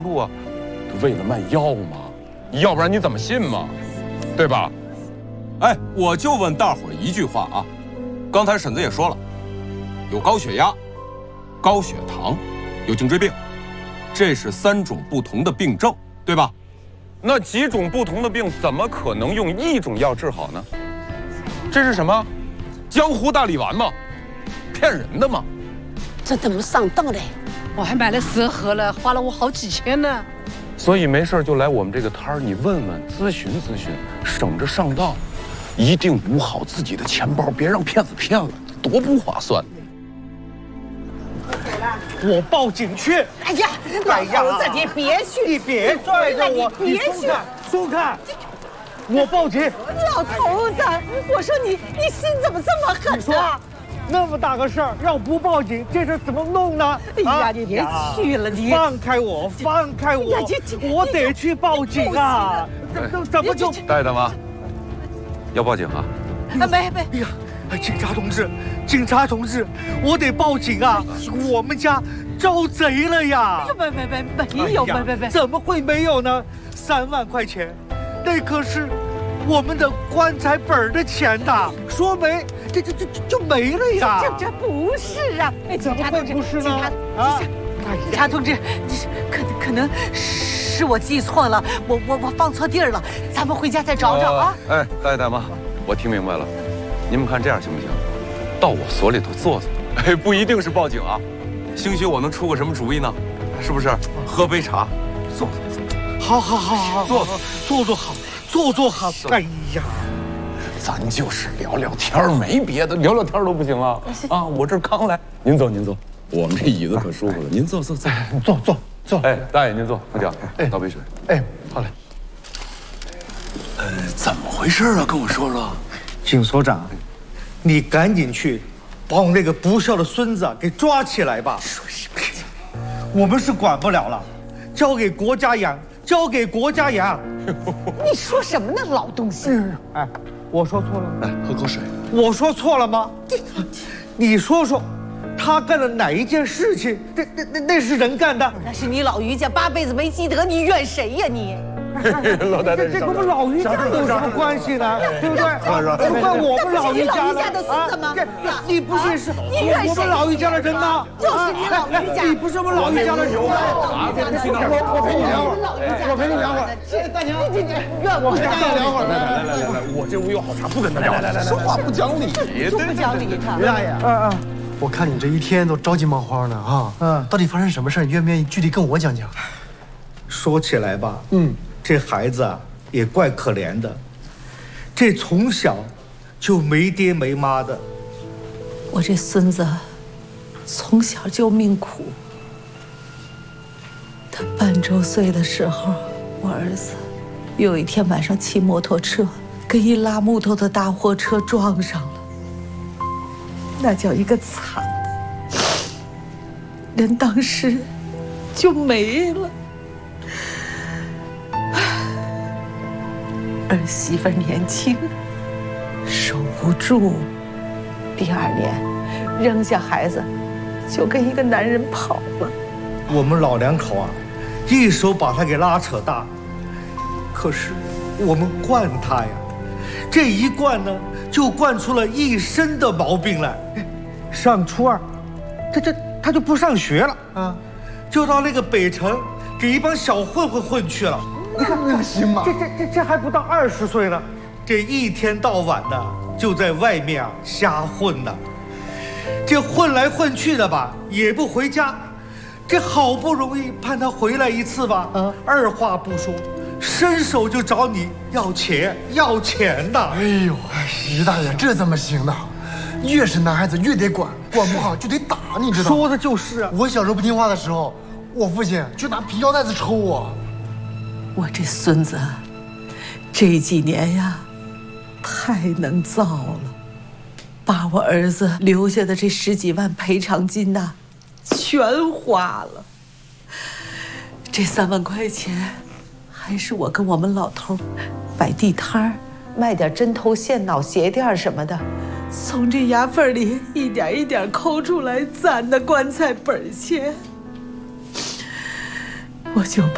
路啊，为了卖药嘛，要不然你怎么信嘛，对吧？ 哎，我就问大伙儿一句话啊，刚才婶子也说了，有高血压、高血糖，有颈椎病，这是3种不同的病症，对吧？ 那几种不同的病怎么可能用一种药治好呢？这是什么？江湖大力丸吗？骗人的吗？ 这怎么上当嘞？我还买了10盒了，花了我好几千呢。 所以没事就来我们这个摊儿，你问问、咨询咨询，省着上当。一定捂好自己的钱包，别让骗子骗了，多不划算。 我报警去！ 哎呀，老头子，你别去， 你别拽着我， 你别去， 松开！我报警！ 老头子，我说你心怎么这么狠你说呢？ 那么大个事儿，要不报警，这事怎么弄呢？ 哎呀，你别去了，你放开我，放开我！我得去报警啊！这怎么就？ 大爷大妈，要报警啊？ 没。 哎呀，警察同志，我得报警啊！我们家招贼了呀！ 没有， 怎么会没有呢？3万块钱，那可是我们的棺材本的钱呐！说没，这就没了呀！ 这不是啊！ 怎么会不是呢？ 警察同志，可能是我记错了，我放错地儿了，咱们回家再找找啊！ 哎，大爷大妈，我听明白了，你们看这样行不行？到我所里头坐坐，哎，不一定是报警啊，兴许我能出个什么主意呢？是不是？喝杯茶，坐。 好，坐好。哎呀， 咱就是聊聊天，没别的，聊聊天都不行啊！啊，我这刚来，您坐，我们这椅子可舒服了，您坐。 坐。 哎，大爷您坐，副将，倒杯水。 哎，好嘞。 怎么回事啊？跟我说说。 警所长，你赶紧去把我那个不孝的孙子给抓起来吧。我们是管不了了，交给国家养。 你说什么呢，老东西？ 哎，我说错了吗？ 来，喝口水。 我说错了吗？你说说，他干了哪一件事情？那是人干的。 那是你老于家8辈子没积德，你怨谁呀你？ 老太太， 这跟我们老于家有什么关系呢？对不对？不怪我们老于家的孙子吗？ 你不是我们老于家的人吗？ 就是你老于家， 你不是我们老于家的人吗？ 我陪你聊会儿。大娘，怨我聊会儿。 来，我这屋有好茶，不跟他聊。来，说话不讲理， 就不讲理他。 于大爷， 我看你这一天都着急忙慌的啊。到底发生什么事儿？你愿不愿意具体跟我讲讲？ 说起来吧，这孩子啊也怪可怜的，这从小就没爹没妈的。 我这孙子从小就命苦。他半周岁的时候，我儿子有一天晚上骑摩托车跟一拉木头的大货车撞上了，那叫一个惨，人当时就没了。儿媳妇年轻，守不住，第2年扔下孩子，就跟一个男人跑了。 我们老两口啊，一手把他给拉扯大，可是我们惯他呀，这一惯呢，就惯出了一身的毛病来。上初2，他就不上学了啊，就到那个北城给一帮小混混混去了。你看那个行吗？这还不到20岁呢，这一天到晚的就在外面啊瞎混呢。这混来混去的吧，也不回家。这好不容易盼他回来一次吧，二话不说，伸手就找你要钱的。 哎呦，于大爷，这怎么行呢？越是男孩子越得管，管不好就得打，你知道吗？ 说的就是啊。 我小时候不听话的时候，我父亲就拿皮腰带子抽我。 我这孙子这几年呀，太能造了，把我儿子留下的这10几万赔偿金呐，全花了。这3万块钱，还是我跟我们老头摆地摊儿，卖点针头线脑鞋垫什么的，从这牙缝里一点一点抠出来攒的棺材本钱。我就怕